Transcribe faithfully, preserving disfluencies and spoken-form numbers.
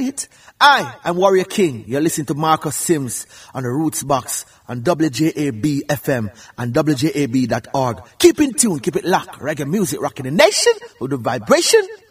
it. I am Warrior King. You're listening to Marcus Sims on the Roots Box on W J A B F M and W J A B dot org. Keep in tune, keep it locked. Reggae music rocking the nation with the vibration